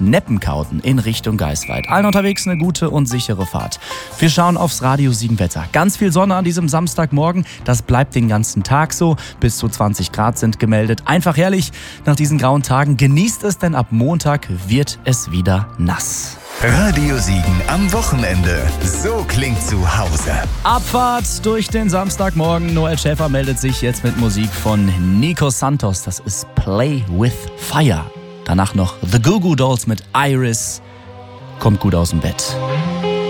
Schneppenkauten in Richtung Geisweid. Allen unterwegs eine gute und sichere Fahrt. Wir schauen aufs Radio Siegen-Wetter. Ganz viel Sonne an diesem Samstagmorgen. Das bleibt den ganzen Tag so. Bis zu 20 Grad sind gemeldet. Einfach herrlich nach diesen grauen Tagen. Genießt es, denn ab Montag wird es wieder nass. Radio Siegen am Wochenende. So klingt zu Hause. Abfahrt durch den Samstagmorgen. Noel Schäfer meldet sich jetzt mit Musik von Nico Santos. Das ist Play with Fire. Danach noch The Goo Goo Dolls mit Iris. Kommt gut aus dem Bett.